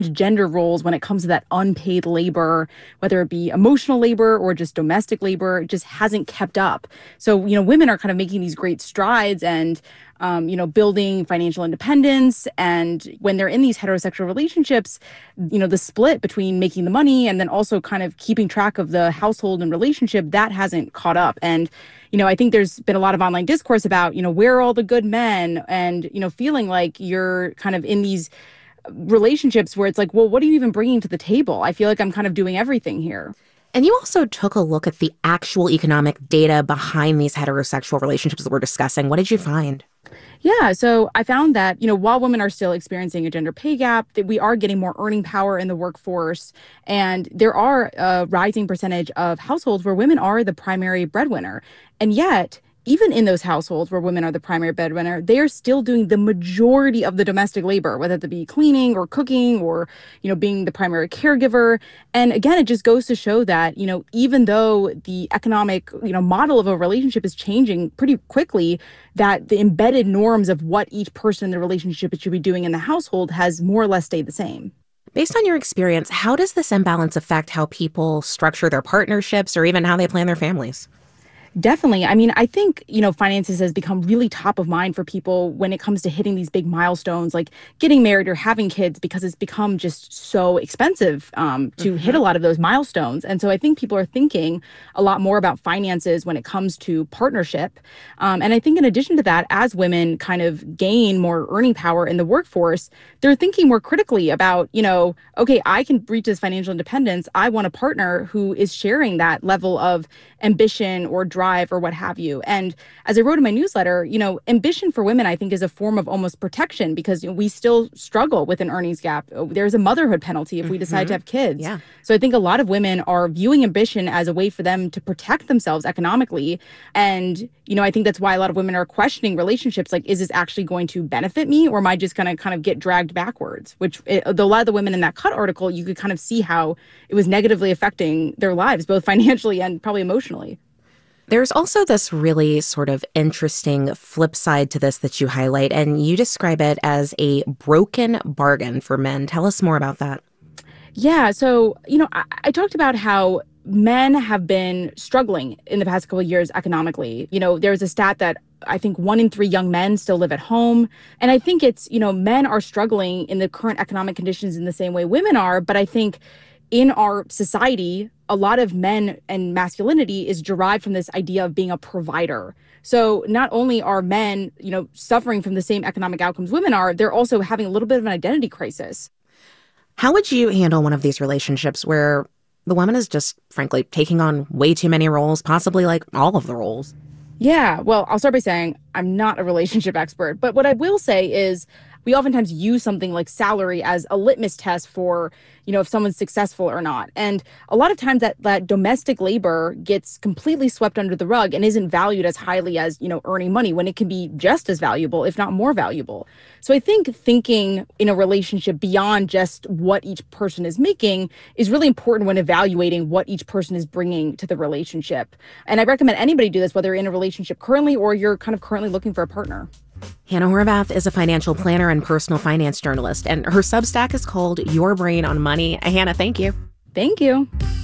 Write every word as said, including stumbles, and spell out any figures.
gender roles when it comes to that unpaid labor, whether it be emotional labor or just domestic labor, just hasn't kept up. So, you know, women are kind of making these great strides and, um, you know, building financial independence. And when they're in these heterosexual relationships, you know, the split between making the money and then also kind of keeping track of the household and relationship, that hasn't caught up. And, you know, I think there's been a lot of online discourse about, you know, where are all the good men and, you know, feeling like you're kind of in these relationships where it's like, well, what are you even bringing to the table? I feel like I'm kind of doing everything here. And you also took a look at the actual economic data behind these heterosexual relationships that we're discussing. What did you find? Yeah, so I found that, you know, while women are still experiencing a gender pay gap, that we are getting more earning power in the workforce. And there are a rising percentage of households where women are the primary breadwinner. And yet, even in those households where women are the primary breadwinner, they are still doing the majority of the domestic labor, whether it be cleaning or cooking or, you know, being the primary caregiver. And again, it just goes to show that, you know, even though the economic, you know, model of a relationship is changing pretty quickly, that the embedded norms of what each person in the relationship should be doing in the household has more or less stayed the same. Based on your experience, how does this imbalance affect how people structure their partnerships or even how they plan their families? Definitely. I mean, I think, you know, finances has become really top of mind for people when it comes to hitting these big milestones like getting married or having kids, because it's become just so expensive um, to mm-hmm. hit a lot of those milestones. And so I think people are thinking a lot more about finances when it comes to partnership. Um, and I think in addition to that, as women kind of gain more earning power in the workforce, they're thinking more critically about, you know, okay, I can reach this financial independence. I want a partner who is sharing that level of ambition or drive or what have you. And as I wrote in my newsletter, you know, ambition for women, I think, is a form of almost protection because, you know, we still struggle with an earnings gap. There's a motherhood penalty if we mm-hmm. decide to have kids. Yeah. So I think a lot of women are viewing ambition as a way for them to protect themselves economically. And, you know, I think that's why a lot of women are questioning relationships. Like, is this actually going to benefit me, or am I just going to kind of get dragged backwards? Which it, a lot of the women in that Cut article, you could kind of see how it was negatively affecting their lives, both financially and probably emotionally. There's also this really sort of interesting flip side to this that you highlight, and you describe it as a broken bargain for men. Tell us more about that. Yeah. So, you know, I, I talked about how men have been struggling in the past couple of years economically. You know, there's a stat that I think one in three young men still live at home. And I think it's, you know, men are struggling in the current economic conditions in the same way women are. But I think in our society, a lot of men and masculinity is derived from this idea of being a provider. So not only are men, you know, suffering from the same economic outcomes women are, they're also having a little bit of an identity crisis. How would you handle one of these relationships where the woman is just, frankly, taking on way too many roles, possibly like all of the roles? Yeah, well, I'll start by saying I'm not a relationship expert, but what I will say is we oftentimes use something like salary as a litmus test for, you know, if someone's successful or not. And a lot of times that, that domestic labor gets completely swept under the rug and isn't valued as highly as, you know, earning money when it can be just as valuable, if not more valuable. So I think thinking in a relationship beyond just what each person is making is really important when evaluating what each person is bringing to the relationship. And I recommend anybody do this, whether you're in a relationship currently or you're kind of currently looking for a partner. Hannah Horvath is a financial planner and personal finance journalist, and her Substack is called Your Brain on Money. Hannah, thank you. Thank you.